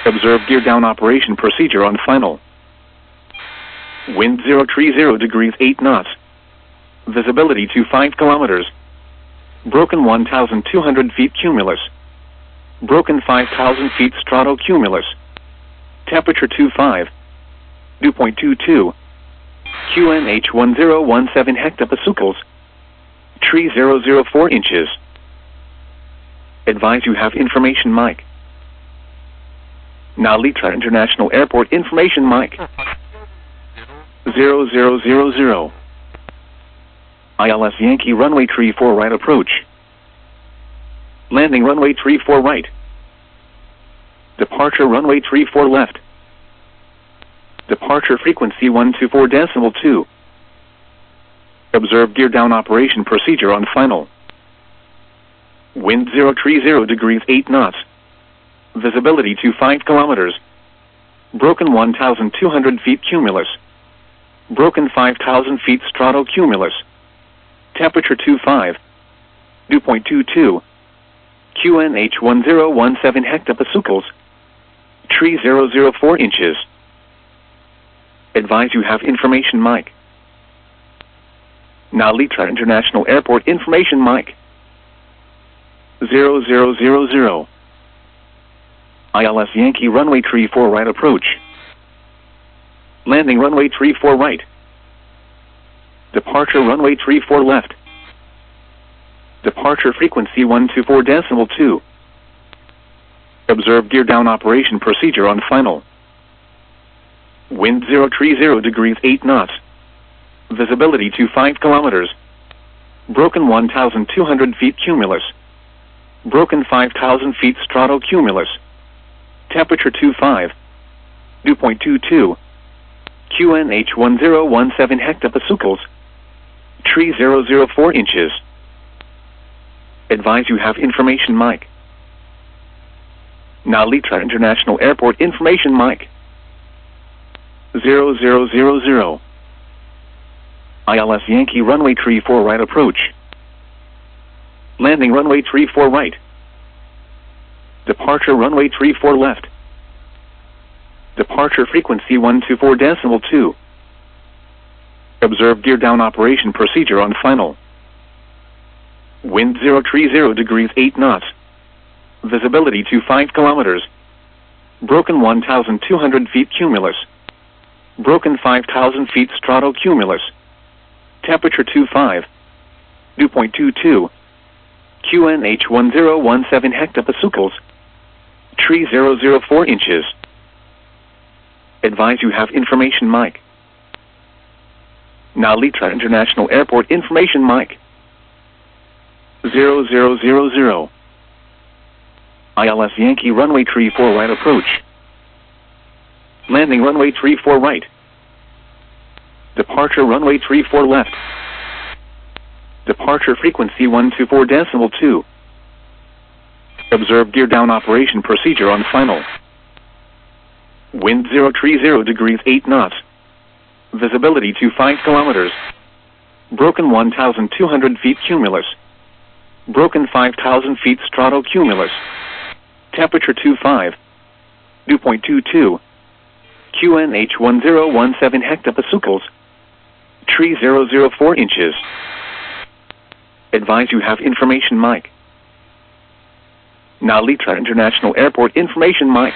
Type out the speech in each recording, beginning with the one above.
Observe gear down operation procedure on final. Wind 030 degrees 8 knots. Visibility to 5 kilometers. Broken 1,200 feet cumulus. Broken 5,000 feet stratocumulus. Temperature 25. Dew point 22. QNH 1017 hectopascals. Tree 004 inches. Advise you have information mic. Nalita International Airport information mic. 0000. ILS Yankee runway 34 right approach. Landing runway 34 right. Departure runway 34 left. Departure frequency 124.2. Observe gear down operation procedure on final. Wind 030 degrees 8 knots. Visibility to 5 kilometers. Broken 1,200 feet cumulus. Broken 5,000 feet stratocumulus. Temperature 25. Dew point 22. QNH 1017 hectopascals. Tree 004 inches. Advise you have information mic. Nalita International Airport information mic. 0000. ILS Yankee runway 34 right approach. Landing runway 34 right. Departure runway 34 left. Departure frequency 124.2. Observe gear down operation procedure on final. Wind 030 degrees 8 knots. Visibility to 5 kilometers. Broken 1,200 feet cumulus. Broken 5,000 feet stratocumulus. Temperature 25. Dew point 22. QNH 1017 hectopascals. Tree 004 inches. Advise you have information mic. Nalita International Airport information mic. 0000. ILS Yankee runway 34 right approach. Landing runway 34 right. Departure runway 34 left. Departure frequency 124.2. Observe gear down operation procedure on final. Wind 030 degrees 8 knots. Visibility to 5 kilometers. Broken 1,200 feet cumulus. Broken 5,000 feet stratocumulus. Temperature 25. Dew point 22. QNH 1017 hectopascals. Tree 004 inches. Advise you have information mic. Nalita International Airport information mic. 0000. ILS Yankee runway 34 right approach. Landing runway 34 right. Departure runway 34 left. Departure frequency 124.2. Observe gear down operation procedure on final. Wind 030 degrees 8 knots. Visibility to 5 kilometers. Broken 1,200 feet cumulus. Broken 5,000 feet stratocumulus. Temperature 25. Dew point 22. QNH 1017 hectopascals. Tree 004 inches. Advise you have information mic. Nalita International Airport information mic.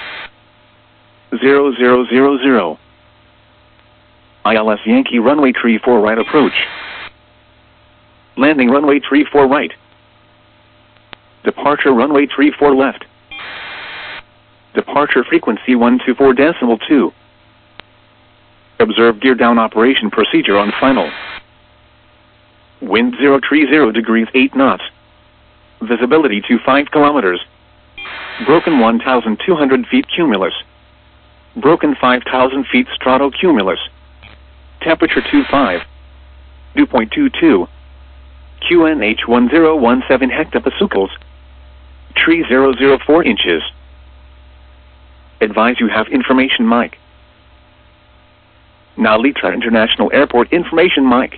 0000. ILS Yankee runway 34 right approach. Landing runway 34 right. Departure runway 34 left. Departure frequency 124.2. Observe gear down operation procedure on final. Wind 030 degrees 8 knots. Visibility to 5 kilometers. Broken 1,200 feet cumulus. Broken 5,000 feet stratocumulus. Temperature 25. Dew point 22. QNH 1017 hectopascals. Tree 004 inches. Advise you have information mic. Nalita International Airport information mic.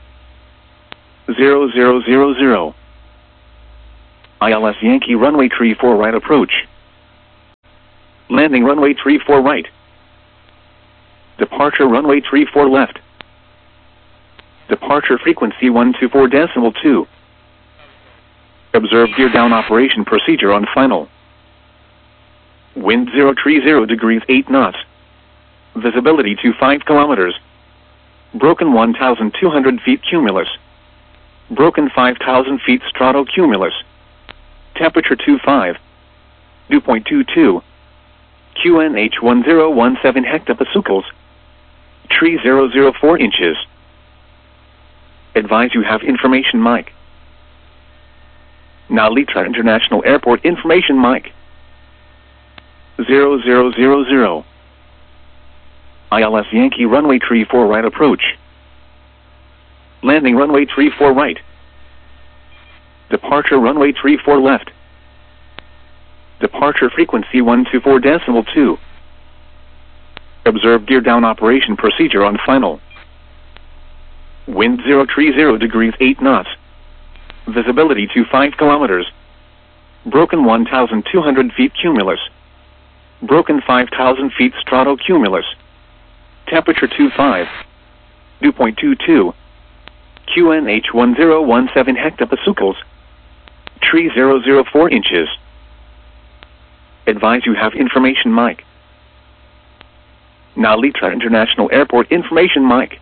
0000. ILS Yankee runway 34 right approach. Landing runway 34 right. Departure runway 34 left. Departure frequency 124.2. Observe gear down operation procedure on final. Wind 030 degrees 8 knots. Visibility to 5 kilometers. Broken 1,200 feet cumulus. Broken 5,000 feet stratocumulus. Temperature 25. Dew point 22. QNH 1017 hectopascals. Tree 004 inches. Advise you have information mic. Narita International Airport information mic. 0000. ILS Yankee runway 34 right approach. Landing runway 34 right. Departure runway 34 left. Departure frequency 124.2. Observe gear down operation procedure on final. Wind 030 degrees 8 knots. Visibility to 5 kilometers. Broken 1,200 feet cumulus. Broken 5,000 feet stratocumulus. Temperature 25. Dew point 22. QNH 1017 hectopascals. Tree 004 inches. Advise you have information mic. Narita International Airport information mic.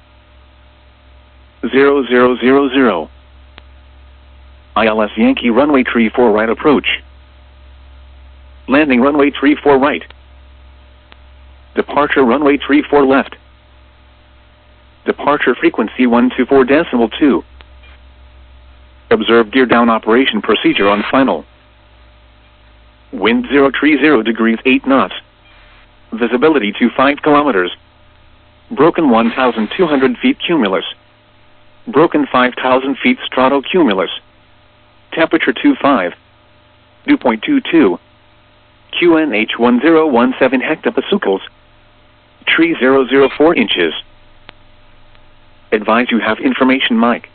0000. ILS Yankee runway 34 right approach. Landing runway 34 right. Departure runway 34 left. Departure frequency 124.2. Observe gear down operation procedure on final. Wind 030 degrees 8 knots. Visibility to 5 kilometers. Broken 1,200 feet cumulus. Broken 5,000 feet stratocumulus. Temperature 25. Dew point 22. QNH 1017 hectopascals. Tree 004 inches. Advise you have information mic.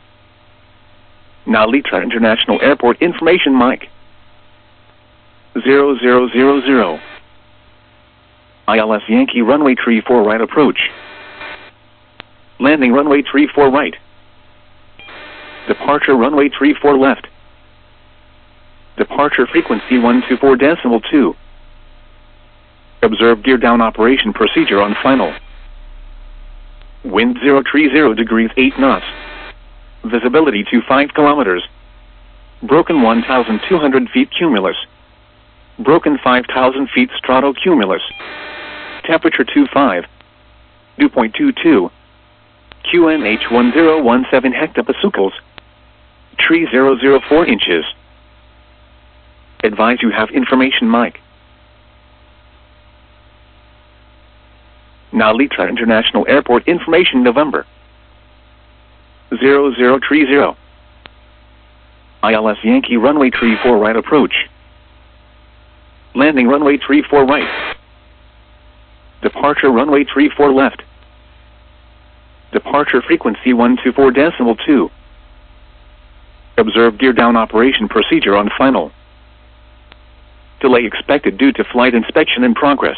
Narita International Airport information mic. 0000. ILS Yankee runway 34 right approach. Landing runway 34 right. Departure runway 34 left. Departure frequency 124.2. Observe gear down operation procedure on final. Wind 030 degrees 8 knots. Visibility to 5 kilometers. Broken 1,200 feet cumulus. Broken 5,000 feet stratocumulus. Temperature 25. Dew point 22. QNH 1017 hectopascals. Tree 004 inches. Advise you have information mic. Narita International Airport information November. 0030. ILS Yankee runway 34 right approach. Landing runway 34 right. Departure runway 34 left. Departure frequency 124.2. Observe gear down operation procedure on final. Delay expected due to flight inspection in progress.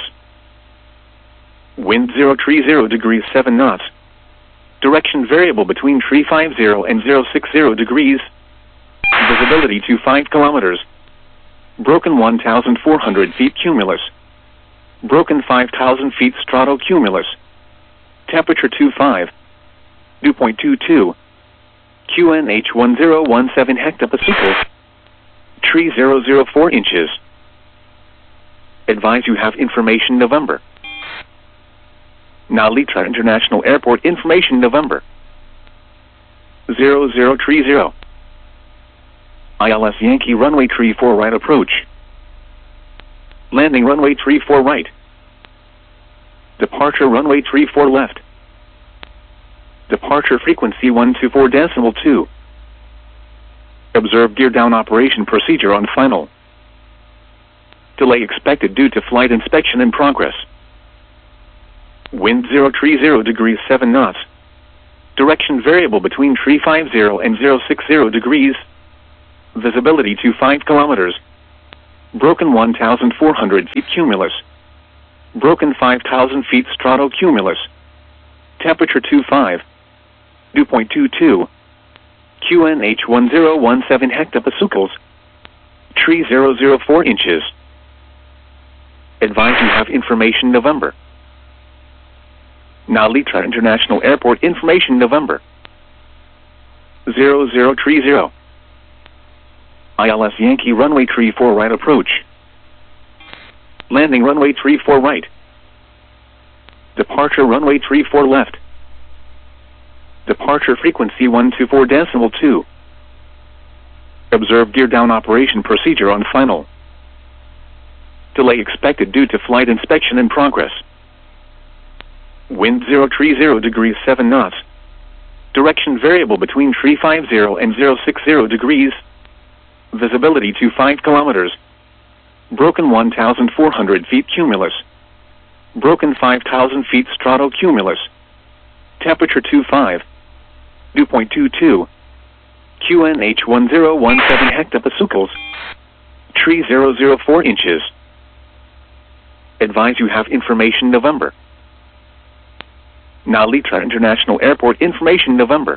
Wind 030 degrees 7 knots. Direction variable between 350 and 060 degrees. Visibility to 5 kilometers. Broken 1,400 feet cumulus. Broken 5,000 feet stratocumulus. Temperature 25. Dew point 22. QNH 1017 hectopascals. Tree 004 inches. Advise you have information November. Narita International Airport information November. 0030. ILS Yankee runway 34 right approach. Landing runway 34 right. Departure runway 34 left. Departure frequency 124.2. Observe gear down operation procedure on final. Delay expected due to flight inspection in progress. Wind 030 degrees 7 knots. Direction variable between 350 and 060 degrees. Visibility to 5 kilometers. Broken 1,400 feet cumulus. Broken 5,000 feet stratocumulus. Temperature 25. Dew point 22. QNH 1017 hectopascals. Tree 004 inches. Advise you have information November. Nalitra International Airport information November. 0030. ILS Yankee runway 34 right approach. Landing runway 34 right. Departure runway 34 left. Departure frequency 124.2. Observe gear down operation procedure on final. Delay expected due to flight inspection in progress. Wind 030 degrees 7 knots. Direction variable between 350 and 060 degrees. Visibility to 5 kilometers. Broken 1,400 feet cumulus. Broken 5,000 feet stratocumulus. Temperature 25. Dew point 22. QNH 1017 hectopascals. Tree 004 inches. Advise you have information November. Nalitra International Airport information November.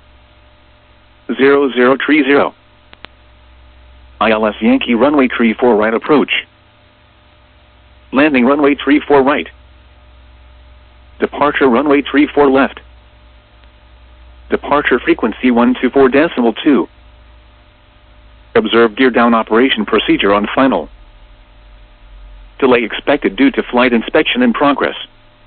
0030. ILS Yankee runway 34 right approach. Landing runway 34 right. Departure runway 34 left. Departure frequency 124.2. Observe gear down operation procedure on final. Delay expected due to flight inspection in progress.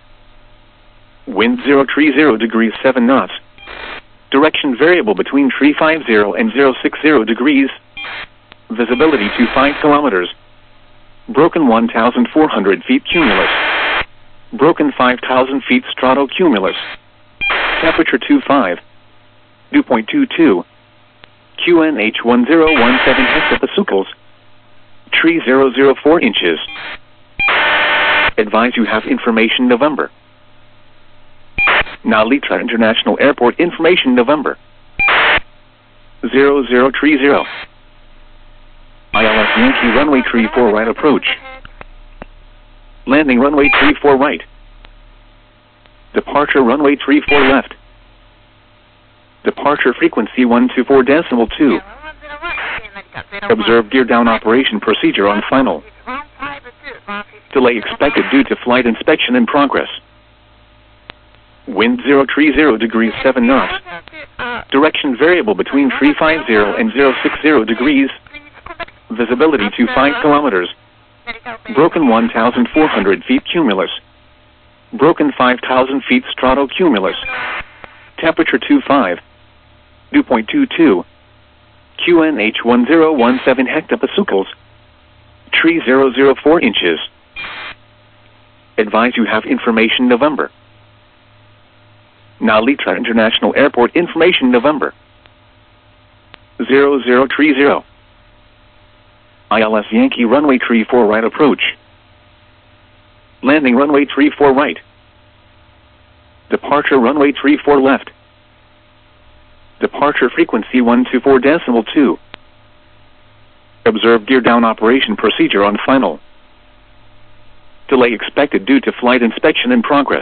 Wind 030 degrees 7 knots. Direction variable between 350 and 060 degrees. Visibility to 5 kilometers. Broken 1,400 feet cumulus. Broken 5,000 feet stratocumulus. Temperature 25. Dew point 22. QNH 1017 hectopascals. Tree 004 inches. Advise you have information November. Nalitra International Airport information November. 0030. ILS Yankee runway 34 right approach. Landing runway 34 right. Departure runway 34 left. Departure frequency 124.2. Observe gear down operation procedure on final. Delay expected due to flight inspection in progress. Wind 030 degrees 7 knots. Direction variable between 350 and 060 degrees. Visibility to 5 kilometers. Broken 1,400 feet cumulus. Broken 5,000 feet stratocumulus. Temperature 25. Dew point 22. QNH 1017 hectopascals. Tree 004 inches. Advise you have information November. Nalitra International Airport information November. 0030. ILS Yankee runway 34 right approach. Landing runway 34 right. Departure runway 34 left. Departure frequency 124.2. Observe gear down operation procedure on final. Delay expected due to flight inspection in progress.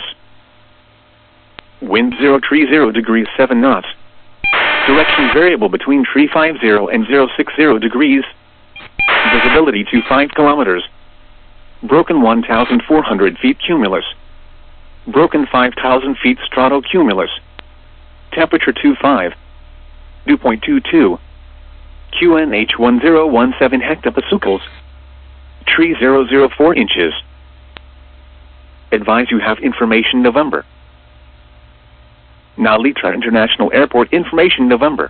Wind 030 degrees 7 knots. Direction variable between 350 and 060 degrees. Visibility to 5 kilometers. Broken 1,400 feet cumulus. Broken 5,000 feet stratocumulus. Temperature 25. Dew point 22. QNH 1017 hectopascals. Tree 004 inches. Advise you have information November. Nalitra International Airport information November.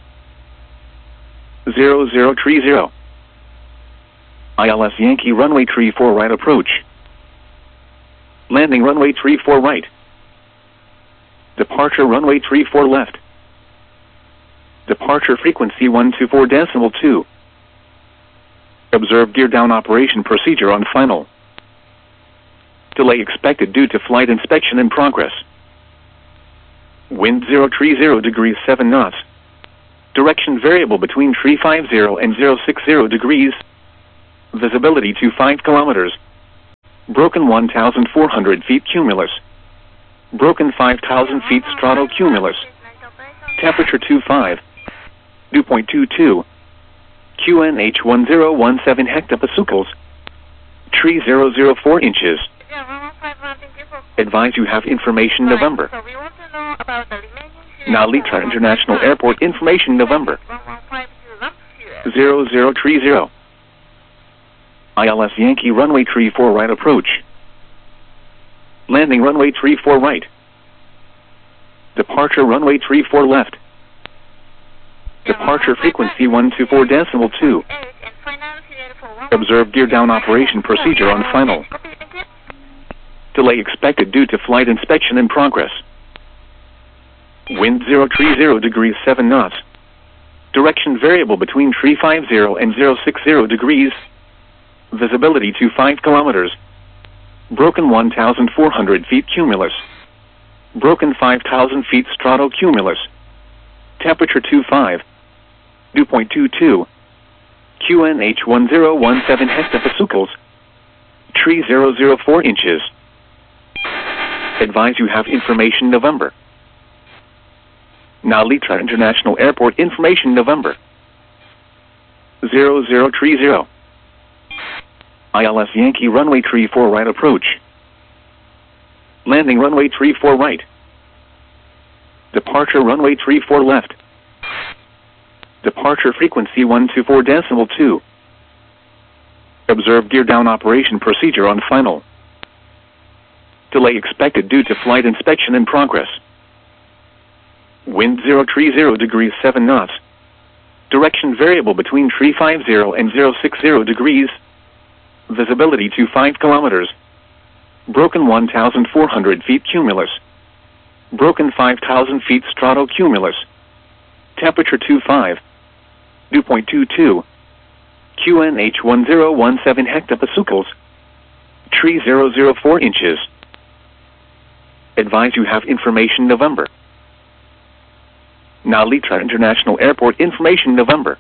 0030. ILS Yankee runway 34 right approach. Landing runway 34 right. Departure runway 34 left. Departure frequency 124.2. Observe gear down operation procedure on final. Delay expected due to flight inspection in progress. Wind 030 degrees 7 knots. Direction variable between 350 and 060 degrees. Visibility to 5 kilometers. Broken 1,400 feet cumulus. Broken 5,000 feet stratocumulus. Temperature 25. Dew point 22. QNH 1017 hectopascals. Tree 004 inches. Advise you have information November. So we want to know about the remaining Narita International Airport information November. 0030. ILS Yankee runway 34 right approach. Landing runway 34 right. Departure runway 34 left. Departure frequency 124.2. Observe gear down operation procedure on final. Delay expected due to flight inspection in progress. Wind 030 degrees 7 knots. Direction variable between 350 and 060 degrees. Visibility to 5 kilometers. Broken 1,400 feet cumulus. Broken 5,000 feet stratocumulus. Temperature 25. Dew point 22. QNH 1017 hectopascals. Tree 004 inches. Advise you have information November. Narita International Airport information November. 0030. ILS Yankee runway 34 right approach. Landing runway 34 right. Departure runway 34 left. Departure frequency 124.2. Observe gear down operation procedure on final. Delay expected due to flight inspection in progress. Wind 030 degrees 7 knots. Direction variable between 350 and 060 degrees. Visibility to 5 kilometers. Broken 1,400 feet cumulus. Broken 5,000 feet stratocumulus. Temperature 25. Dew point 22. QNH 1017 hectopascals. Tree 004 inches. Advise you have information November. Narita International Airport information November.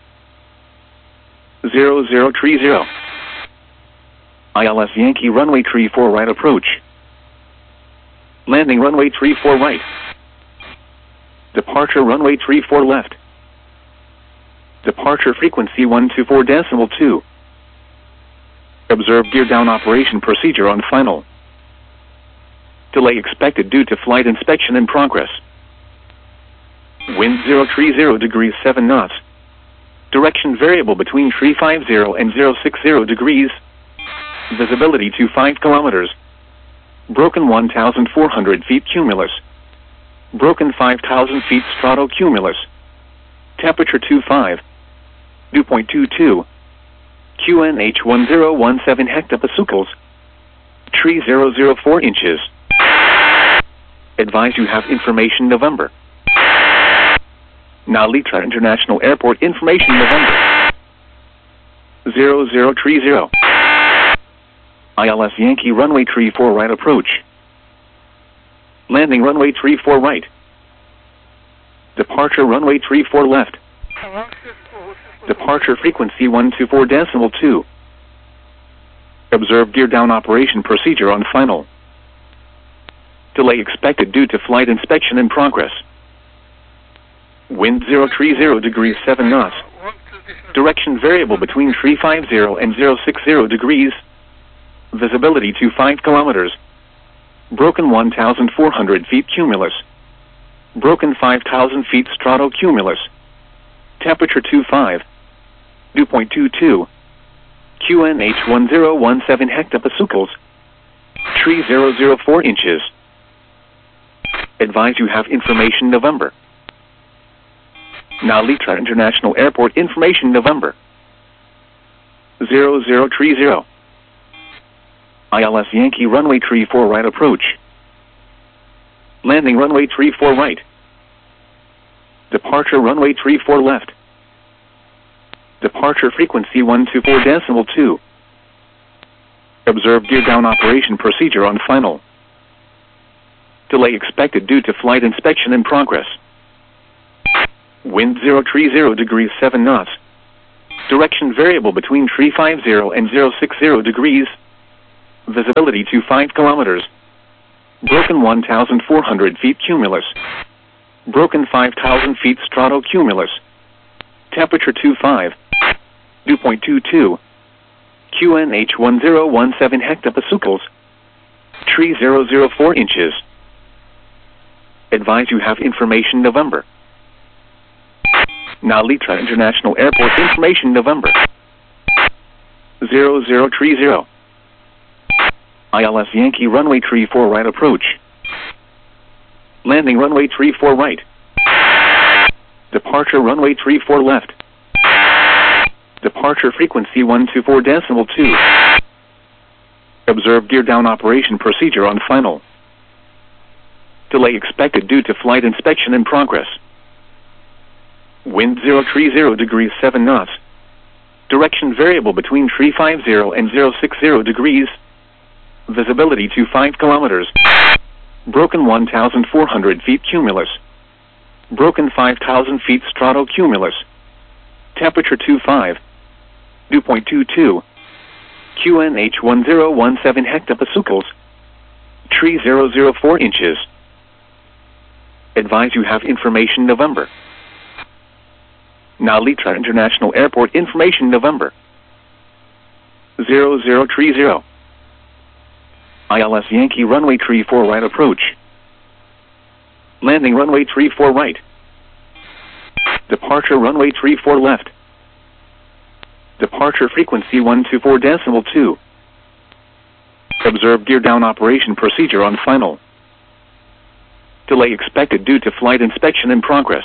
0030. ILS Yankee runway 34 right approach. Landing runway 34 right. Departure runway 34 left. Departure frequency 124.2. Observe gear down operation procedure on final. Delay expected due to flight inspection in progress. Wind 030 degrees 7 knots. Direction variable between 350 and 060 degrees. Visibility to 5 kilometers. Broken 1,400 feet cumulus. Broken 5,000 feet stratocumulus. Temperature 25. Dew point 22. QNH 1017 hectopascals. Tree 004 inches. Advise you have information November. Narita International Airport information November. 0030. ILS Yankee runway 34 right approach. Landing runway 34 right. Departure runway 34 left. Departure frequency 124.2. Observe gear down operation procedure on final. Delay expected due to flight inspection in progress. Wind 030 degrees 7 knots. Direction variable between 350 and 060 degrees. Visibility to 5 kilometers. Broken 1,400 feet cumulus. Broken 5,000 feet stratocumulus. Temperature 25. Dew point 22. QNH 1017 hectopascals. Tree 004 inches. Advise you have information November. Narita International Airport information November. 0030. ILS Yankee runway 34 right approach. Landing runway 34 right. Departure runway 34 left. Departure frequency 124.2. Observe gear down operation procedure on final. Delay expected due to flight inspection in progress. Wind 030 degrees 7 knots. Direction variable between 350 and 060 degrees. Visibility to 5 kilometers. Broken 1,400 feet cumulus. Broken 5,000 feet stratocumulus. Temperature 25. Dew point 22. QNH 1017 hectopascals. Tree 004 inches. Advise you have information November. Nalitra International Airport information November. 0030. ILS Yankee runway 34 right approach. Landing runway 34 right. Departure runway 34 left. Departure frequency 124.2. Observe gear down operation procedure on final. Delay expected due to flight inspection in progress. Wind 030 degrees 7 knots. Direction variable between 350 and 060 degrees. Visibility to 5 kilometers. Broken 1,400 feet cumulus. Broken 5,000 feet stratocumulus. Temperature 25. Dew point 22. QNH 1017 hectopascals. Tree 004 inches. Advise you have information November. Nalitra International Airport information November. 0030. ILS Yankee runway 34 right approach. Landing runway 34 right. Departure runway 34 left. Departure frequency 124.2. Observe gear down operation procedure on final. Delay expected due to flight inspection in progress.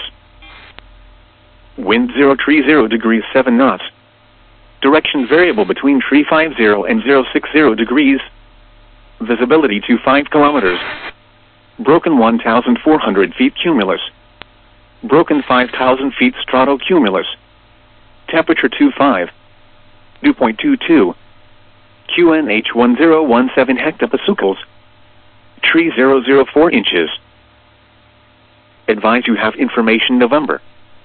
Wind 030 degrees 7 knots. Direction variable between 350 and 060 degrees. Visibility to 5 kilometers. Broken 1,400 feet cumulus. Broken 5,000 feet stratocumulus. Temperature 25. Dew point 22. QNH 1017 hectopascals. Tree 004 inches. Advise you have information November.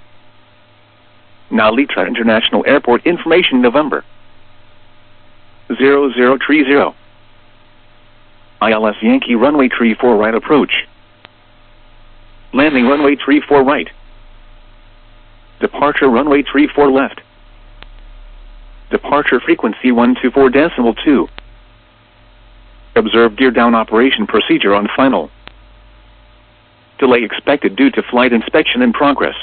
Nalitra International Airport information November. 0030. ILS Yankee runway 34 right approach. Landing runway 34 right. Departure runway 34 left. Departure frequency 124.2. Observe gear down operation procedure on final. Delay expected due to flight inspection in progress.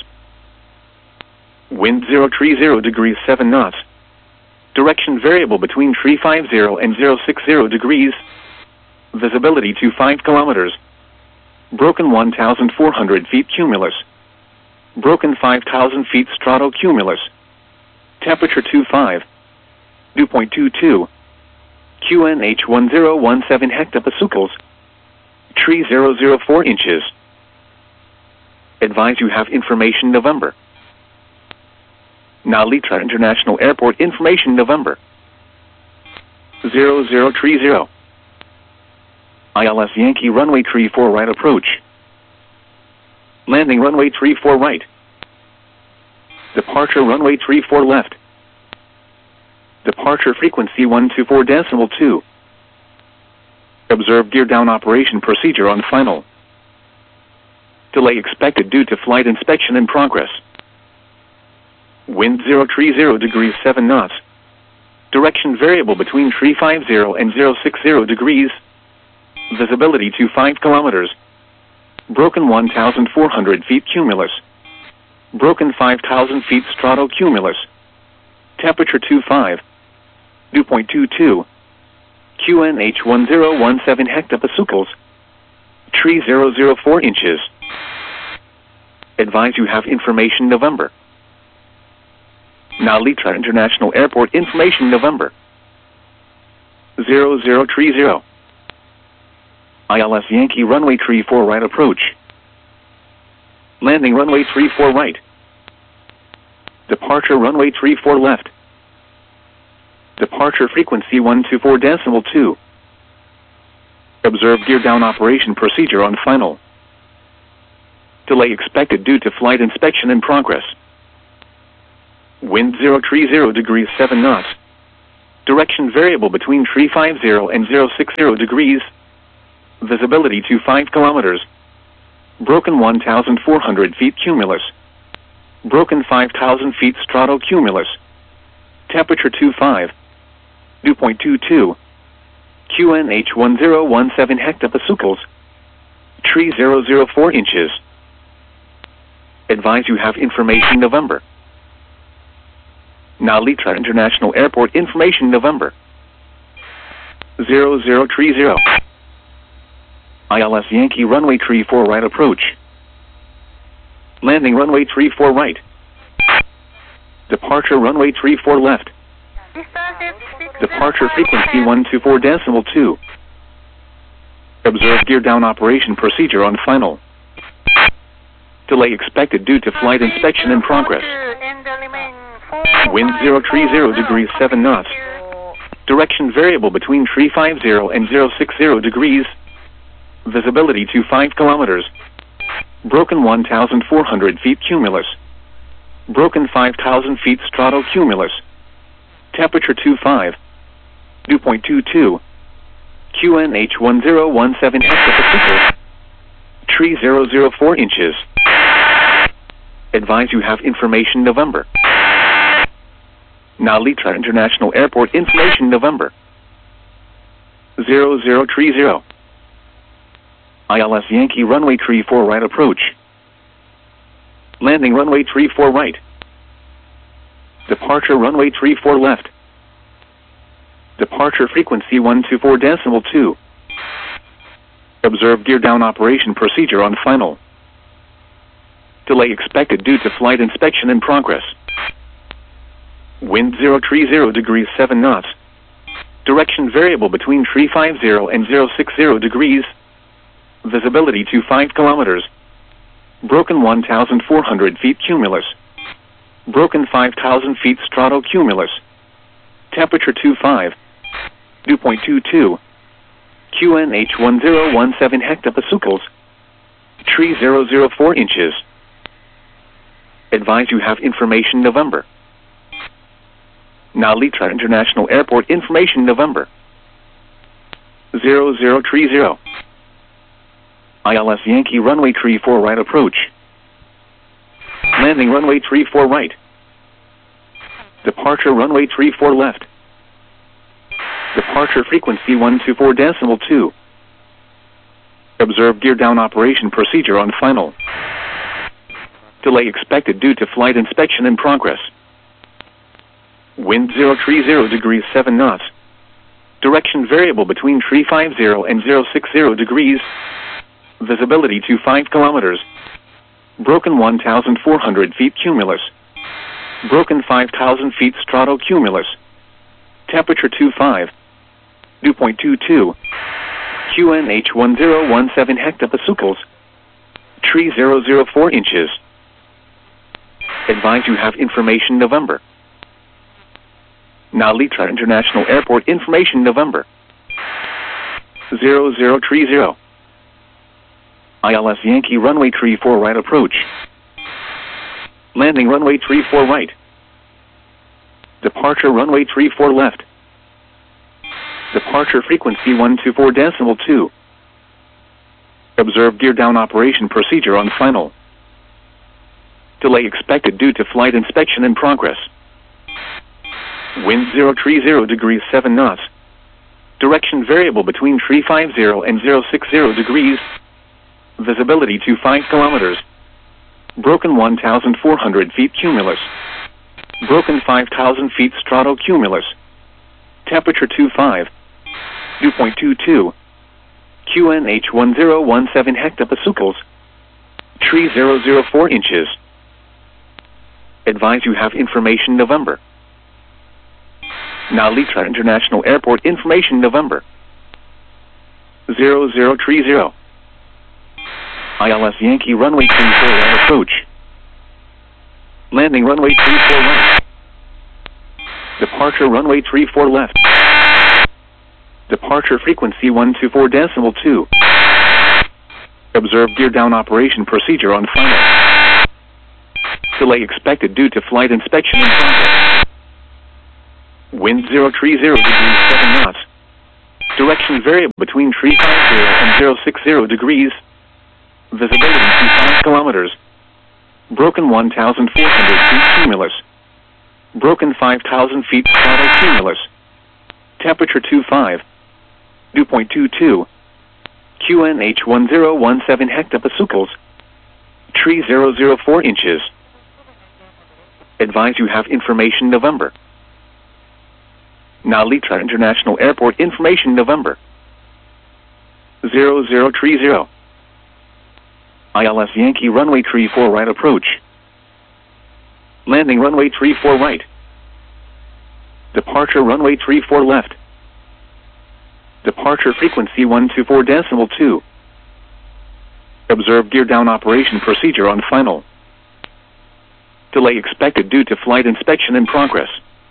Wind 030 degrees 7 knots. Direction variable between 350 and 060 degrees. Visibility to 5 kilometers. Broken 1,400 feet cumulus. Broken 5,000 feet stratocumulus. Temperature 25. Dew point 22. QNH 1017 hectopascals. Tree 004 inches. Advise you have information November. Nalitra International Airport information November. 0030. ILS Yankee runway 34 right approach. Landing runway 34 right. Departure runway 34 left. Departure frequency 124.2. Observe gear down operation procedure on final. Delay expected due to flight inspection in progress. Wind 030 degrees 7 knots. Direction variable between 350 and 060 degrees. Visibility to 5 kilometers. Broken 1,400 feet cumulus. Broken 5,000 feet stratocumulus. Temperature 25. Dew point 22. QNH 1017 hectopascals. Tree 004 inches. Advise you have information November. Nalitra International Airport information November. 0030. ILS Yankee runway 34 right approach. Landing runway 34 right. Departure runway 34 left. Departure frequency 124.2. Observe gear down operation procedure on final. Delay expected due to flight inspection in progress. Wind 030 degrees 7 knots. Direction variable between 350 and 060 degrees. Visibility to 5 kilometers. Broken 1,400 feet cumulus. Broken 5,000 feet stratocumulus. Temperature 25. Dew point 22. QNH 1017 hectopascals. Tree 004 inches. Advise you have information November. Nalitra International Airport information November. 0030. ILS Yankee runway 34 right approach. Landing runway 34 right. Departure runway 34 left. Departure frequency 124.2. Observe gear down operation procedure on final. Delay expected due to flight inspection in progress. Wind 030 degrees 7 knots. Direction variable between 350 and 060 degrees. Visibility to 5 kilometers. Broken 1,400 feet cumulus. Broken 5,000 feet stratocumulus. Temperature 25. Dew point 22. QNH 1017 hectopascals. Tree 004 inches. Advise you have information November. Nalitra International Airport information November. 0030. ILS Yankee runway 34 right approach. Landing runway 34 right. Departure runway 34 left. Departure frequency 124.2. Observe gear down operation procedure on final. Delay expected due to flight inspection in progress. Wind 030 degrees 7 knots. Direction variable between 350 and 060 degrees. Visibility to 5 kilometers. Broken 1,400 feet cumulus. Broken 5,000 feet stratocumulus. Temperature 25. Dew point 22. QNH 1017 hectopascals. Tree 004 inches. Advise you have information November. Nalitra International Airport information November. 0030. ILS Yankee runway 34 right approach. Landing runway 34 right. Departure runway 34 left. Departure frequency 124.2. Observe gear down operation procedure on final. Delay expected due to flight inspection in progress. Wind 030 degrees 7 knots. Direction variable between 350 and 060 degrees. Visibility to 5 kilometers. Broken 1,400 feet cumulus. Broken 5,000 feet stratocumulus. Temperature 25. Dew point 22. QNH 1017 hectopascals. Tree 004 inches. Advise you have information November. Nalitra International Airport information November. 0030. ILS Yankee runway 34 right approach. Landing runway 34 right. Departure runway 34 left. Departure frequency 124.2. Observe gear down operation procedure on final. Delay expected due to flight inspection in progress. Wind 030 degrees 7 knots. Direction variable between 350 and 060 degrees. Visibility to 5 kilometers. Broken 1,400 feet cumulus. Broken 5,000 feet stratocumulus. Temperature 25. Dew point 22. QNH 1017 hectopascals. Tree 004 inches. Advise you have information November. Nalitra International Airport information November. 0030. ILS Yankee runway 34 right approach. Landing runway 34 right. Departure runway 34 left. Departure frequency 124.2. Observe gear down operation procedure on final. Delay expected due to flight inspection in progress. Wind 030 degrees 7 knots. Direction variable between 350 and 060 degrees. Visibility 25 kilometers. Broken 1,400 feet cumulus. Broken 5,000 feet throttle cumulus. Temperature 25. Dew point 22. QNH 1017 hectopascals. Tree 004 inches. Advise you have information November. Nalitra International Airport information November. 0030. ILS Yankee runway 34 right approach. Landing runway 34 right. Departure runway 34 left. Departure frequency 124.2. Observe gear down operation procedure on final. Delay expected due to flight inspection in progress.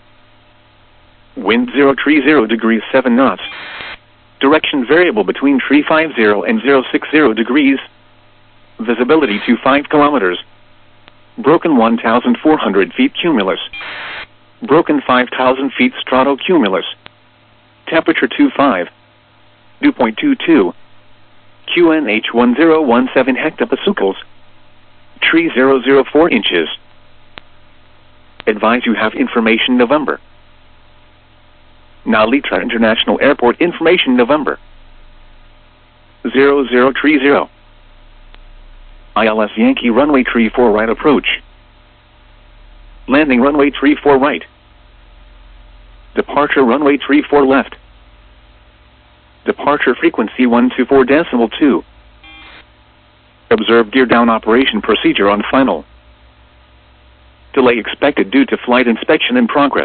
Wind 030 degrees 7 knots. Direction variable between 350 and 060 degrees. Visibility 25 kilometers. Broken 1,400 feet cumulus. Broken 5,000 feet stratocumulus. Temperature 25. Dew point 22. QNH 1017 hectopascals. Tree 004 inches. Advise you have information November. Nalitra International Airport information November. 0030. ILS Yankee runway 34 right approach. Landing runway 34 right. Departure runway 34 left. Departure frequency 124.2. Observe gear down operation procedure on final. Delay expected due to flight inspection in progress.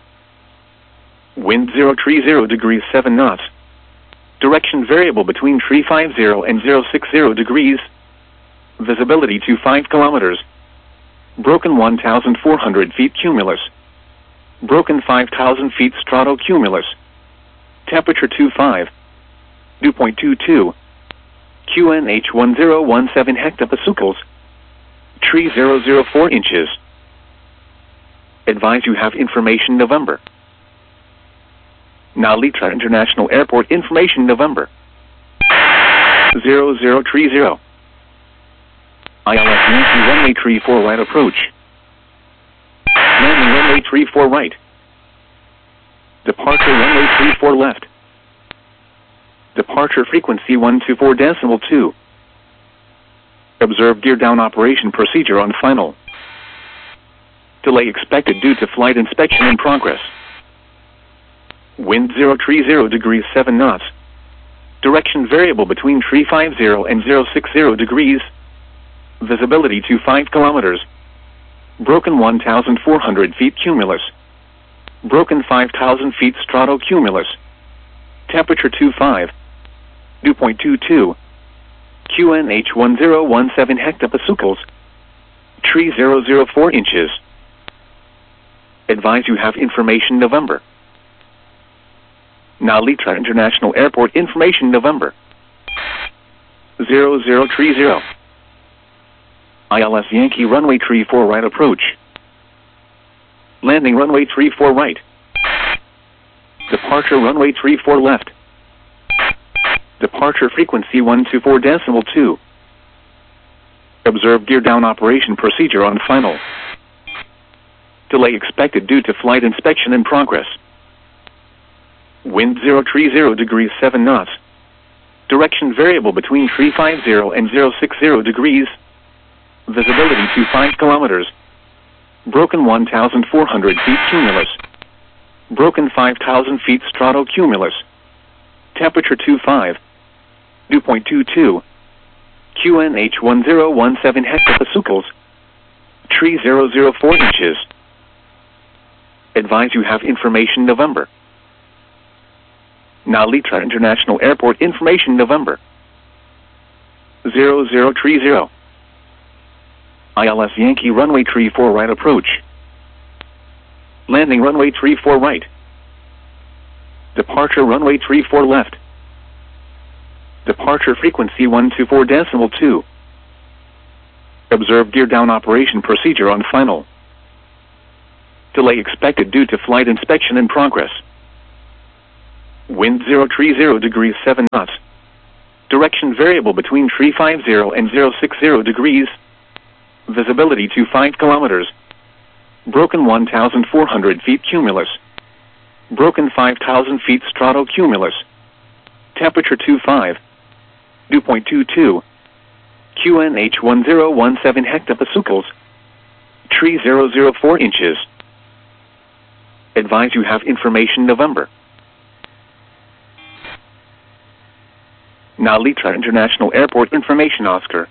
Wind 030 degrees 7 knots. Direction variable between 350 and 060 degrees. Visibility 25 kilometers. Broken 1,400 feet cumulus. Broken 5,000 feet stratocumulus. Temperature 25. Dew point 22. QNH 1017 hectopascals. Tree 004 inches. Advise you have information November. Nalitra International Airport information November. 0030. ILS Yankee runway 34 right approach. Landing runway 34 right. Departure runway 34 left. Departure frequency 124.2. Observe gear down operation procedure on final. Delay expected due to flight inspection in progress. Wind 030 degrees 7 knots. Direction variable between 350 and 060 degrees. Visibility 25 kilometers. Broken 1,400 feet cumulus. Broken 5,000 feet stratocumulus. Temperature 25. Dew point 22. QNH 1017 hectopascals. Tree 004 inches. Advise you have information November. Nalitra International Airport information November. 0030. ILS Yankee runway 34 right approach. Landing runway 34 right. Departure runway 34 left. Departure frequency 124.2. Observe gear down operation procedure on final. Delay expected due to flight inspection in progress. Wind 030 degrees 7 knots. Direction variable between 350 and 060 degrees. Visibility 25 kilometers. Broken 1,400 feet cumulus. Broken 5,000 feet stratocumulus. Temperature 25. Dew point 22. QNH 1017 hectopascals. Tree 004 inches. Advise you have information November. Nalitra International Airport information November. 0030. ILS Yankee runway 34 right approach. Landing runway 34 right. Departure runway 34 left. Departure frequency 124.2. Observe gear down operation procedure on final. Delay expected due to flight inspection in progress. Wind 030 degrees 7 knots. Direction variable between 350 and 060 degrees. Visibility to 5 kilometers. Broken 1,400 feet cumulus. Broken 5,000 feet stratocumulus. Temperature 25. Dew point 22. QNH 1017 hectopascals. Tree 004 inches. Advise you have information November. Nalitra International Airport Information Oscar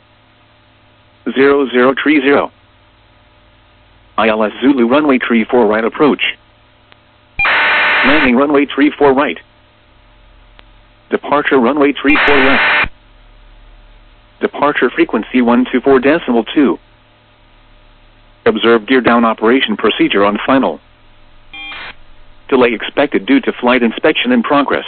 0030. ILS Zulu runway 34 right approach. Landing runway 34 right. Departure runway 34 left. Departure frequency 124.2. Observe gear down operation procedure on final. Delay expected due to flight inspection in progress.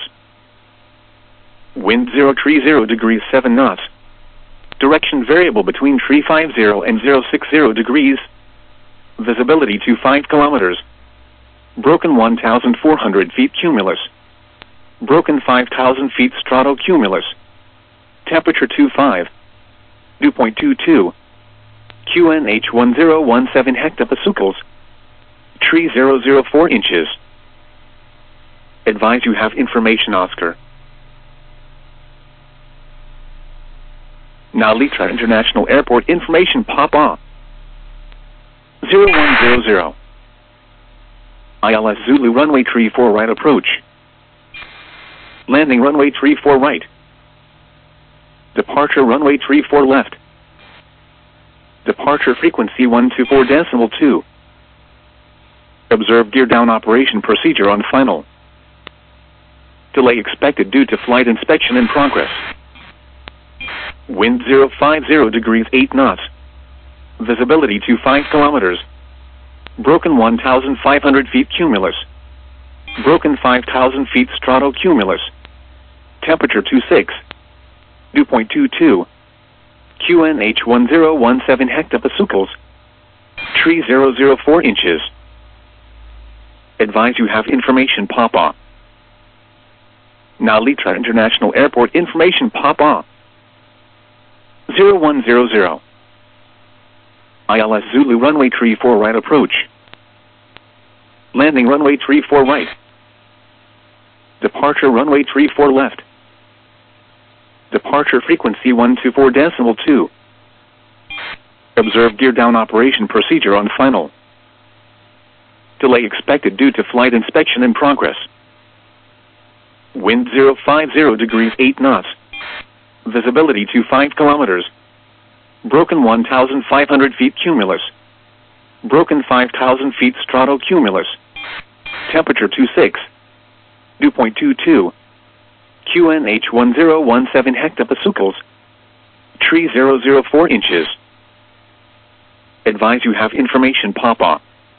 Wind 030 degrees 7 knots. Direction variable between 350 and 060 degrees. Visibility to 5 kilometers. Broken 1,400 feet cumulus. Broken 5,000 feet stratocumulus. Temperature 25. Dew point 22. QNH 1017 hectopascals. Tree 004 inches. Advise you have information Oscar. Nalitra International Airport Information Papa 0100. ILS Zulu runway 34 right approach. Landing runway 34 right. Departure runway 34 left. Departure frequency 124.2. Observe gear down operation procedure on final. Delay expected due to flight inspection in progress. Wind 050 degrees 8 knots. Visibility to 5 kilometers. Broken 1,500 feet cumulus. Broken 5,000 feet stratocumulus. Temperature 26. Dew point 22. QNH 1017 hectopascals. Tree 004 inches. Advise you have information Papa. Nalitra International Airport Information Papa 0100. ILS Zulu runway 34 right approach. Landing runway 34 right. Departure runway 34 left. Departure frequency 124.2. Observe gear down operation procedure on final. Delay expected due to flight inspection in progress. Wind 050 degrees 8 knots. Visibility to 5 kilometers. Broken 1,500 feet cumulus. Broken 5,000 feet stratocumulus. Temperature 26. Dew point 22. QNH 1017 hectopascals. Tree 004 inches. Advise you have information Papa.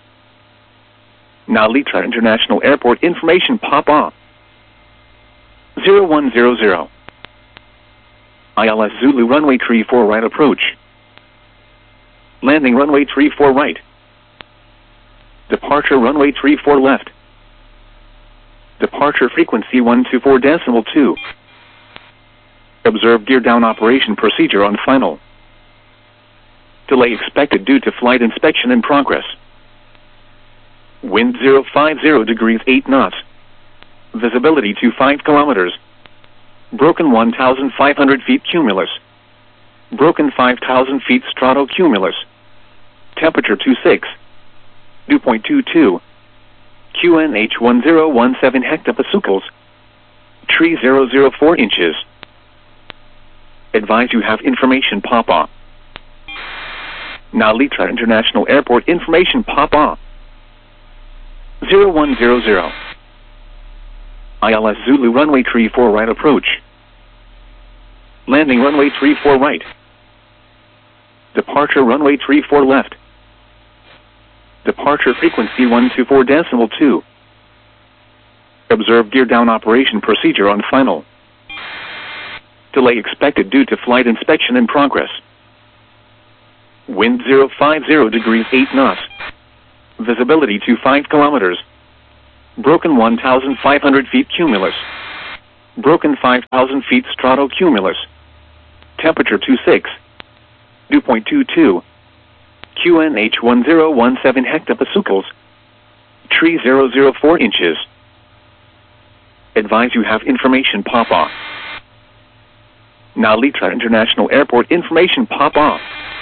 Nalitra International Airport Information Papa 0100. ILS Zulu runway 34 right approach. Landing runway 34 right. Departure runway 34 left. Departure frequency 124.2. Observe gear down operation procedure on final. Delay expected due to flight inspection in progress. Wind 050 degrees 8 knots. Visibility to 5 kilometers. Broken 1,500 feet cumulus. Broken 5,000 feet stratocumulus. Temperature 26. Dew point 22. QNH 1017 hectopascals. Tree 004 inches. Advise you have information Papa. Nalitra International Airport Information Papa 0100. ILS Zulu runway 34 right approach. Landing runway 34 right. Departure runway 34 left. Departure frequency 124.2. Observe gear down operation procedure on final. Delay expected due to flight inspection in progress. Wind 050 degrees 8 knots. Visibility to 5 kilometers. Broken 1,500 feet cumulus. Broken 5,000 feet stratocumulus. Temperature 26. Dew point 22. QNH 1017 hectopascals. Tree 004 inches. Advise you have information pop off. Nalitra International Airport information pop off.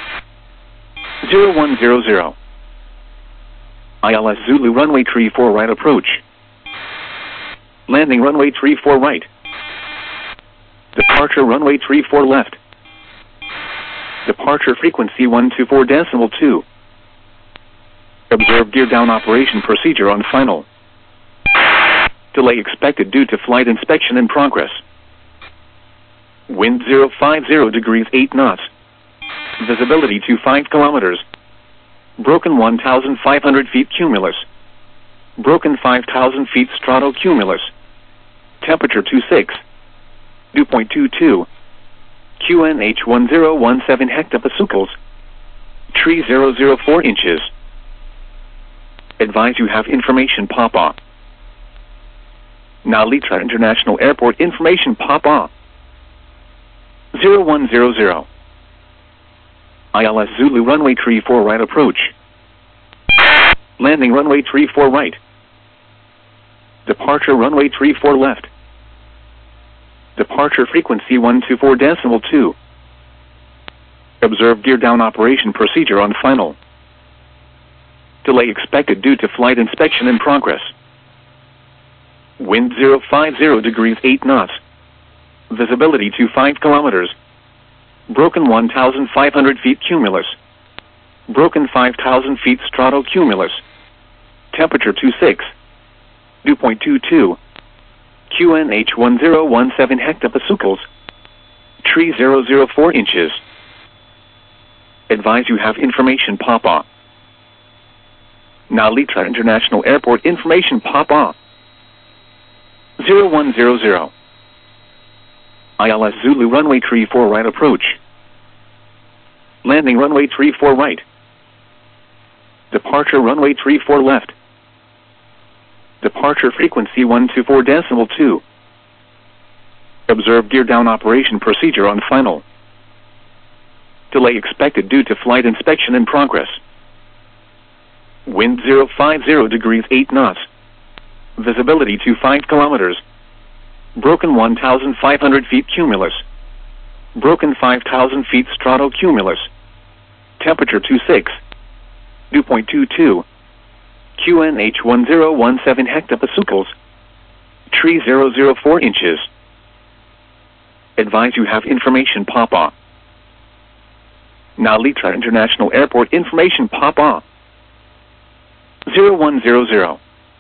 0100. ILS Zulu runway 34 right approach. Landing runway 34 right. Departure runway 34 left. Departure frequency 124.2. Observe gear down operation procedure on final. Delay expected due to flight inspection in progress. Wind 050 degrees 8 knots. Visibility to 5 kilometers. Broken 1,500 feet cumulus. Broken 5,000 feet stratocumulus. Temperature 26. Dew point 22. QNH 1017 hectopascals. Tree 004 inches. Advise you have information pop off. Nalitra International Airport information pop off. 0100. ILS Zulu runway 34 right approach. Landing runway 34 right. Departure runway 34 left. Departure frequency 124.2. Observe gear down operation procedure on final. Delay expected due to flight inspection in progress. Wind 050 degrees 8 knots. Visibility to 5 kilometers. Broken 1,500 feet cumulus. Broken 5,000 feet stratocumulus. Temperature 26. Dew point 22. QNH 1017 hectopascals. Tree 004 inches. Advise you have information pop off. Nalitra International Airport information pop off. 0100. ILS Zulu runway 34 right approach. Landing runway 34 right. Departure runway 34 left. Departure frequency 124.2. Observe gear down operation procedure on final. Delay expected due to flight inspection in progress. Wind 050 degrees 8 knots. Visibility to 5 kilometers. Broken 1,500 feet cumulus. Broken 5,000 feet stratocumulus. Temperature 26. Dew point 22. QNH 1017 hectopascals. Tree 004 inches. Advise you have information pop off. Nalitra International Airport information pop off. 0100.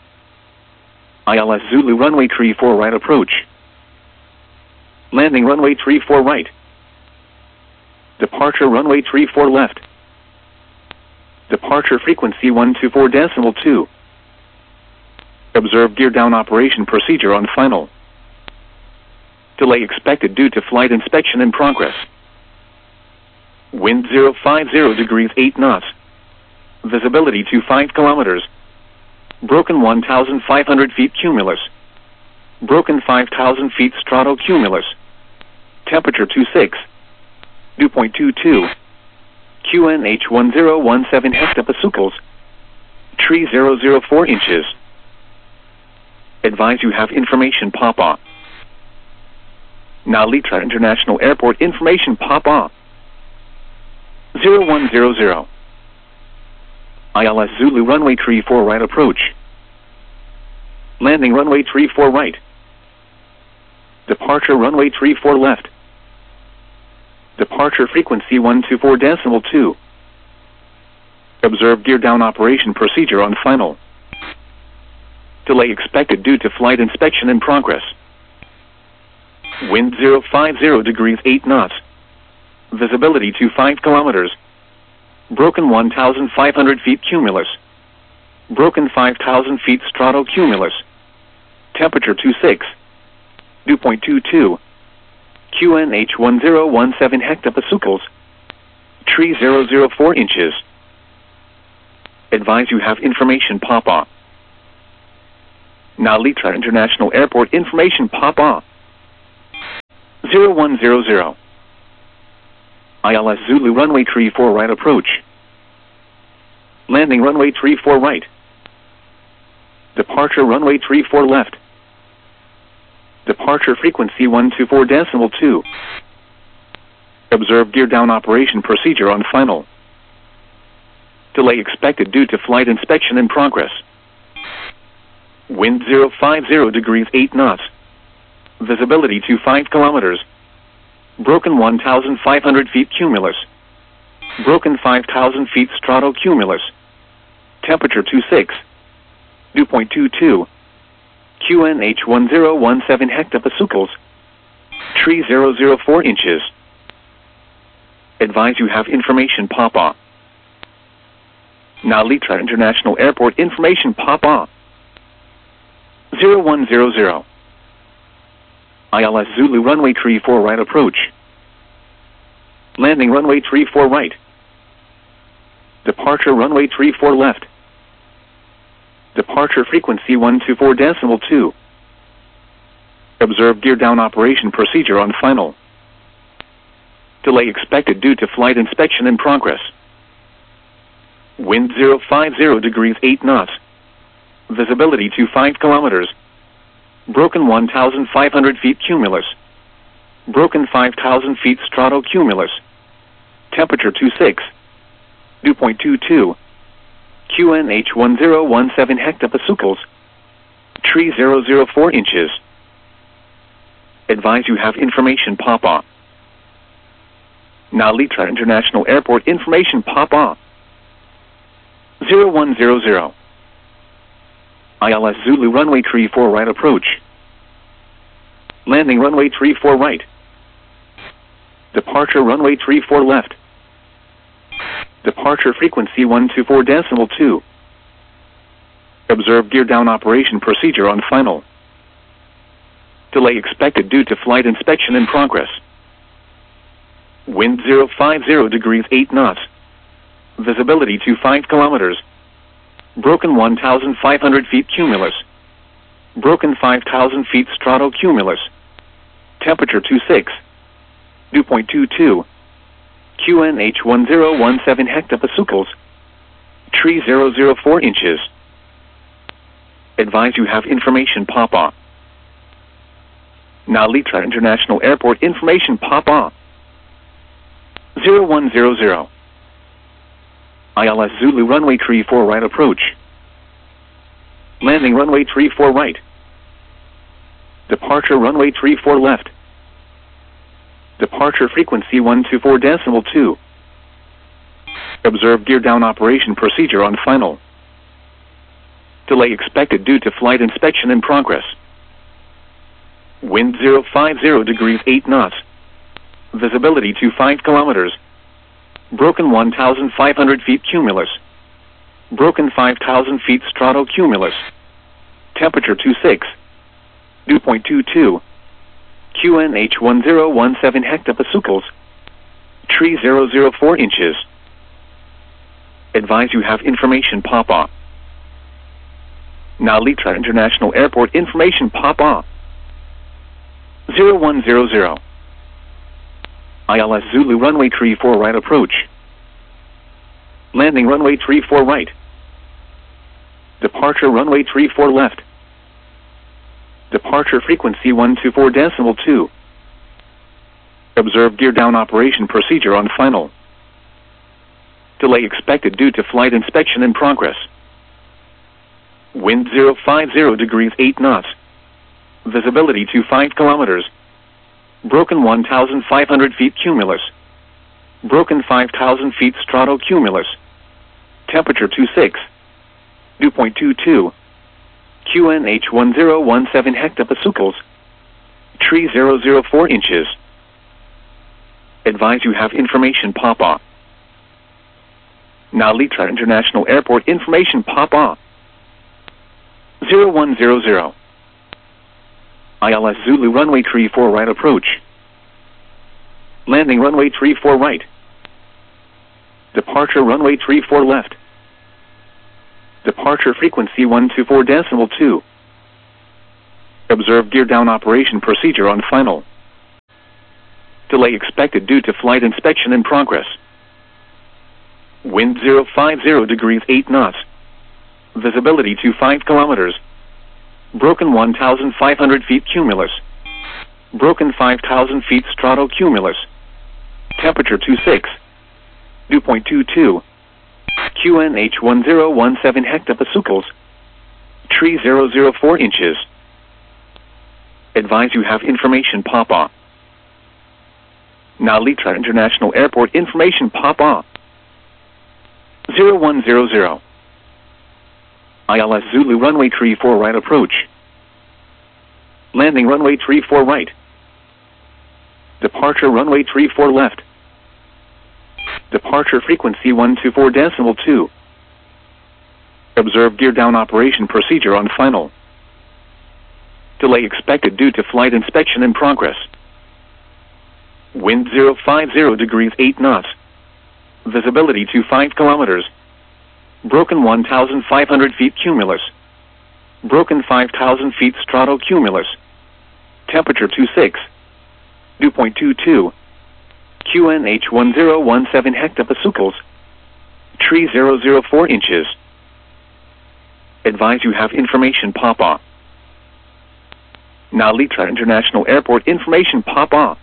ILS Zulu runway 34 right approach. Landing runway 34 right. Departure runway 34 left. Departure frequency 124.2. Observe gear down operation procedure on final. Delay expected due to flight inspection in progress. Wind 050 degrees 8 knots. Visibility to 5 kilometers. Broken 1,500 feet cumulus. Broken 5,000 feet stratocumulus. Temperature 26. Dew point 22. QNH 1017 hectopascals. Tree 004 inches. Advise you have information pop off. Nalitra International Airport information pop off. 0100. ILS Zulu runway 34 right approach. Landing runway 34 right. Departure runway 34 left. Departure frequency 124.2. Observe gear down operation procedure on final. Delay expected due to flight inspection in progress. Wind 050 degrees 8 knots. Visibility to 5 kilometers. Broken 1,500 feet cumulus. Broken 5,000 feet stratocumulus. Temperature 26. Dew point 22. QNH 1017 hectopascals. Tree 004 inches. Advise you have information pop-up. Nalita International Airport information pop-up. 0100. ILS Zulu runway 34 right approach. Landing runway 34 right. Departure runway 34 left. Departure frequency 124.2. Observe gear down operation procedure on final. Delay expected due to flight inspection in progress. Wind 050 degrees 8 knots. Visibility to 5 kilometers. Broken 1,500 feet cumulus. Broken 5,000 feet stratocumulus. Temperature 26. Dew point 22. QNH 1017 hectopascals. Tree 004 inches. Advise you have information pop-up. Nalita International Airport information pop-up. 0100. ILS Zulu runway 34 right approach. Landing runway 34 right. Departure runway 34 left. Departure frequency 124.2. Observe gear down operation procedure on final. Delay expected due to flight inspection in progress. Wind 050 degrees 8 knots. Visibility to 5 kilometers. Broken 1,500 feet cumulus. Broken 5,000 feet stratocumulus. Temperature 26. Dew point 22. QNH 1017 hectopascals. Tree 004 inches. Advise you have information pop-up. Nalita International Airport information pop-up. 0100. ILS Zulu runway 34 right approach. Landing runway 34 right. Departure runway 34 left. Departure frequency 124.2. Observe gear down operation procedure on final. Delay expected due to flight inspection in progress. Wind 050 degrees 8 knots. Visibility to 5 kilometers. Broken 1,500 feet cumulus. Broken 5,000 feet stratocumulus. Temperature 26. Dew point 22. QNH 1017 hectopascals. Tree 004 inches. Advise you have information pop-up. Nalita International Airport information pop-up. 0100. ILS Zulu runway 34 right approach. Landing runway 34 right. Departure runway 34 left. Departure frequency 124.2. Observe gear down operation procedure on final. Delay expected due to flight inspection in progress. Wind 050 degrees 8 knots. Visibility to 5 kilometers. Broken 1,500 feet cumulus. Broken 5,000 feet stratocumulus. Temperature 26. Dew point 22. QNH 1017 hectopascals. Tree 004 inches. Advise you have information pop-up. Nalita International Airport information pop-up. 0100. ILS Zulu runway 34 right approach. Landing runway 34 right. Departure runway 34 left. Departure frequency 124.2. Observe gear down operation procedure on final. Delay expected due to flight inspection in progress. Wind 050 degrees 8 knots. Visibility to 5 kilometers. Broken 1,500 feet cumulus. Broken 5,000 feet stratocumulus. Temperature 26. Dew point 22. QNH 1017 hectopascals. Tree 004 inches. Advise you have information pop-up. Nalita International Airport information pop-up. 0100. ILS Zulu runway 34 right approach. Landing runway 34 right. Departure runway 34 left. Departure frequency 124.2. Observe gear down operation procedure on final. Delay expected due to flight inspection in progress. Wind 050 degrees 8 knots. Visibility to 5 kilometers. Broken 1,500 feet cumulus. Broken 5,000 feet stratocumulus. Temperature 26. Dew point 22. QNH 1017 hectopascals. Tree 004 inches. Advise you have information pop-off. Nalitra International Airport information pop-off. 0100. ILS Zulu runway 34 right approach. Landing runway 34 right. Departure runway 34 left. Departure frequency 124.2. Observe gear down operation procedure on final. Delay expected due to flight inspection in progress. Wind 050 degrees 8 knots. Visibility to 5 kilometers. Broken 1,500 feet cumulus. Broken 5,000 feet stratocumulus. Temperature 26. Dew point 22. QNH 1017 hectopascals. Tree 004 inches. Advise you have information pop-off. Nalitra International Airport information pop-off.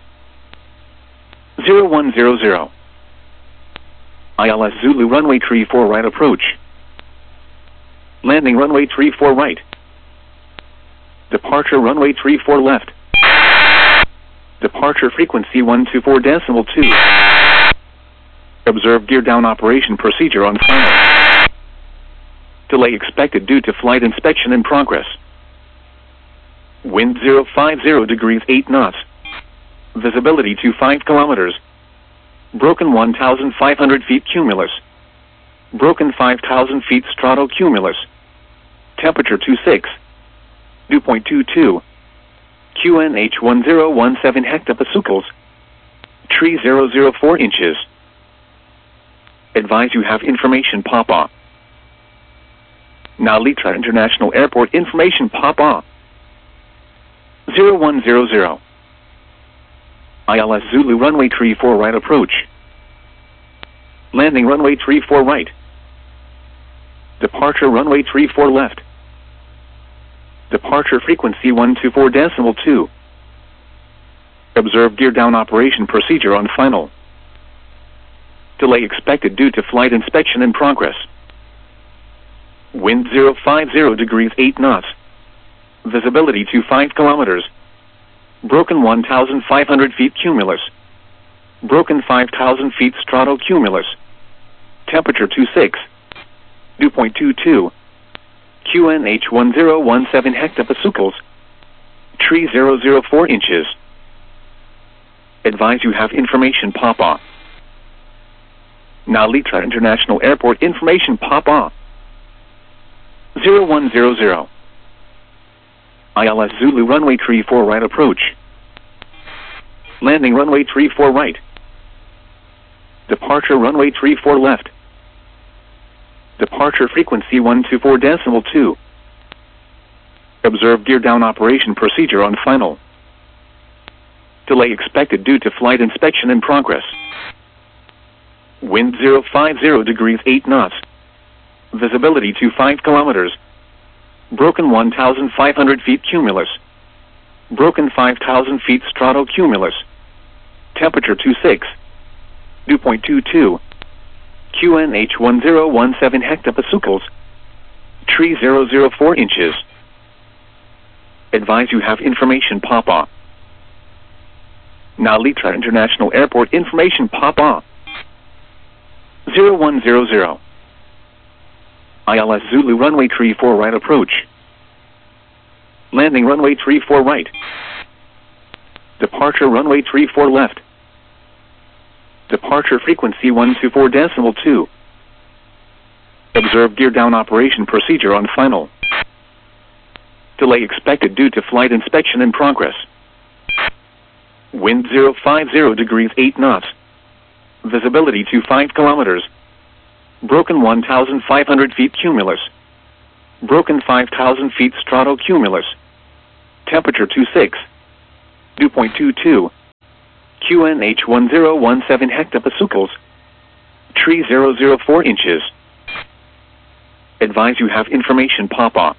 0100. ILS Zulu runway 34 right approach. Landing runway 34 right. Departure runway 34 left. Departure frequency 124.2. Observe gear down operation procedure on final. Delay expected due to flight inspection in progress. Wind 050 degrees 8 knots. Visibility to 5 kilometers. Broken 1,500 feet cumulus. Broken 5,000 feet stratocumulus. Temperature 26. Dew point 22. QNH 1017 hectopascals. Tree 004 inches. Advise you have information pop-off. Nalitra International Airport information pop-off. 0100. ILS Zulu runway 34 right approach. Landing runway 34 right. Departure runway 34 left. Departure frequency 124.2. Observe gear down operation procedure on final. Delay expected due to flight inspection in progress. Wind 050 degrees 8 knots. Visibility to 5 kilometers. Broken 1,500 feet cumulus. Broken 5,000 feet stratocumulus. Temperature 26. Dew point 22. QNH 1017 hectopascals. Tree 004 inches. Advise you have information pop-off. Nalitra International Airport information pop-off. 0100. ILS Zulu runway 34 right approach. Landing runway 34 right. Departure runway 34 left. Departure frequency 124.2. Observe gear down operation procedure on final. Delay expected due to flight inspection in progress. Wind 050 degrees 8 knots. Visibility to 5 kilometers. Broken 1,500 feet cumulus. Broken 5,000 feet stratocumulus. Temperature 26. Dew point 22. QNH 1017 hectopascals. Tree 004 inches. Advise you have information pop-off. Nalitra International Airport information pop-off. 0100. ILS Zulu runway 34 right approach. Landing runway 34 right. Departure runway 34 left. Departure frequency 124.2. Observe gear down operation procedure on final. Delay expected due to flight inspection in progress. Wind 050 degrees 8 knots. Visibility to 5 kilometers. Broken 1,500 feet cumulus. Broken 5,000 feet stratocumulus. Temperature 26. Dew point 22. QNH 1017 hectopascals. Tree 004 inches. Advise you have information Papa.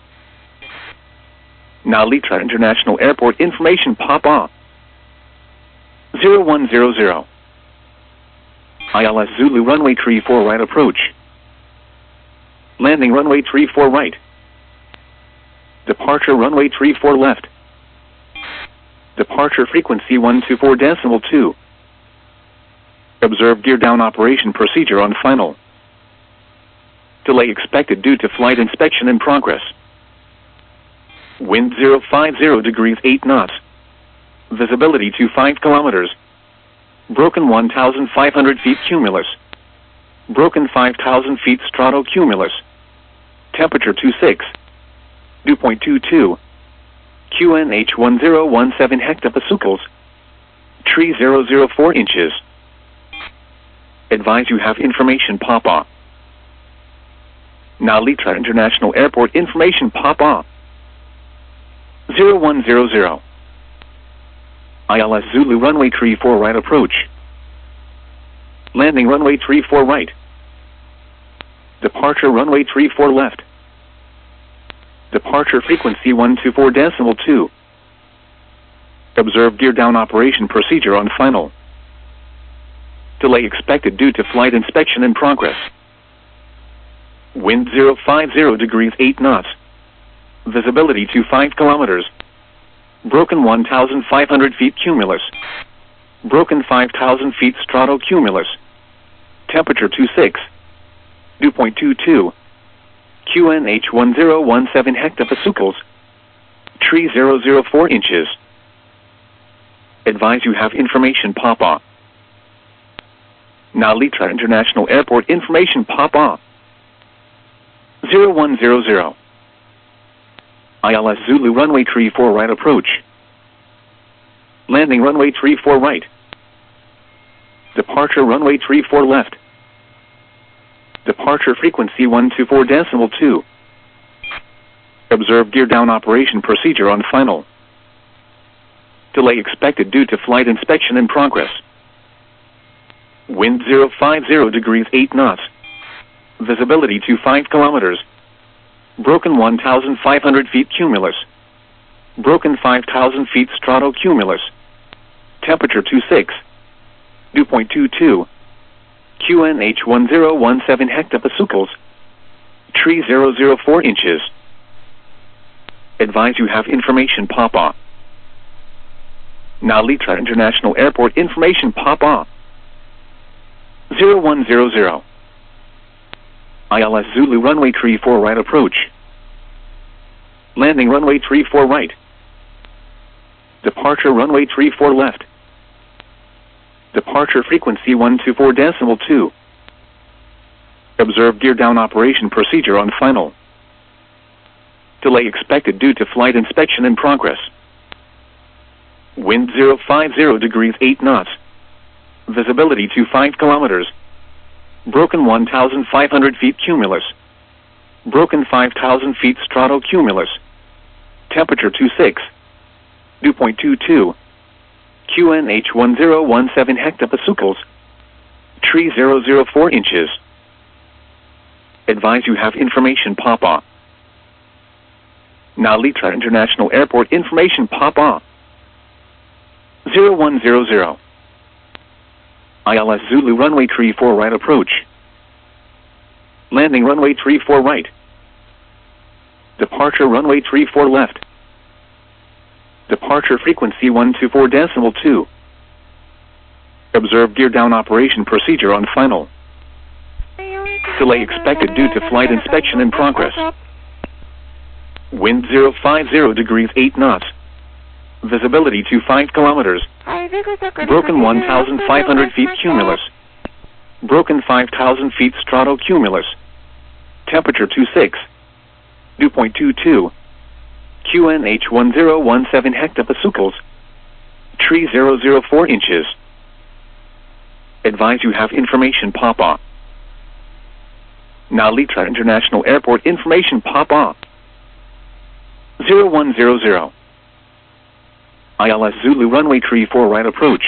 Nalitra International Airport information Papa. 0100. ILS Zulu runway 34 right approach. Landing runway 34 right. Departure runway 34 left. Departure frequency 124.2. Observe gear down operation procedure on final. Delay expected due to flight inspection in progress. Wind 050 degrees 8 knots. Visibility to 5 kilometers. Broken 1,500 feet cumulus. Broken 5,000 feet stratocumulus. Temperature 26. Dew point 22. QNH 1017 hectopascals. Tree 004 inches. Advise you have information Papa. Nalitra International Airport information Papa. 0100. ILS Zulu runway 34 right approach. Landing runway 34 right. Departure runway 34 left. Departure frequency 124.2. Observe gear down operation procedure on final. Delay expected due to flight inspection in progress. Wind 050 degrees 8 knots. Visibility to 5 kilometers. Broken 1,500 feet cumulus. Broken 5,000 feet stratocumulus. Temperature 26. Dew point 22. QNH 1017 hectopascals. Tree 004 inches. Advise you have information Papa. Nalitra International Airport information Papa. 0100. ILS Zulu runway 34 right approach. Landing runway 34 right. Departure runway 34 left. Departure frequency 124.2. Observe gear down operation procedure on final. Delay expected due to flight inspection in progress. Wind 050 degrees 8 knots. Visibility to 5 kilometers. Broken 1,500 feet cumulus. Broken 5,000 feet stratocumulus. Temperature 26. Dew point 22. QNH 1017 hectopascals. Tree 004 inches. Advise you have information Papa. Nalitra International Airport information Papa. 0100. ILS Zulu runway 34 right approach. Landing runway 34 right. Departure runway 34 left. Departure frequency 124.2. Observe gear down operation procedure on final. Delay expected due to flight inspection in progress. Wind 050 degrees 8 knots. Visibility to 5 kilometers. Broken 1,500 feet cumulus. Broken 5,000 feet stratocumulus. Temperature 26. Dew point 22. QNH 1017 hectopascals. Tree 004 inches. Advise you have information Papa. Nalitra International Airport information Papa. 0100. ILS Zulu runway 34 right approach. Landing runway 34 right. Departure runway 34 left. Departure frequency 124.2. Observe gear down operation procedure on final. Delay expected due to flight inspection in progress. Wind 050 degrees 8 knots. Visibility to 5 kilometers. Broken 1,500 feet cumulus. Broken 5,000 feet stratocumulus. Temperature 26. Dew point 22. QNH 1017 hectopascals. Tree 004 inches. Advise you have information Papa. Narita International Airport information pop-up. 0100. ILS Zulu runway 34 right approach.